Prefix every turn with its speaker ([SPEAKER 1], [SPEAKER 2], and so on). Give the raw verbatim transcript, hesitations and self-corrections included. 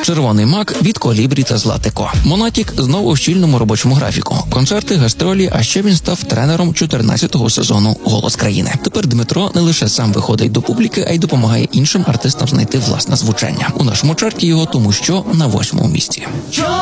[SPEAKER 1] Червоний мак від Колібрі та Златико. Монатік знову у щільному робочому графіку. Концерти, гастролі, а ще він став тренером чотирнадцятого сезону «Голос країни». Тепер Дмитро не лише сам виходить до публіки, а й допомагає іншим артистам знайти власне звучання. У нашому чарті його «Тому що» на восьмому місці.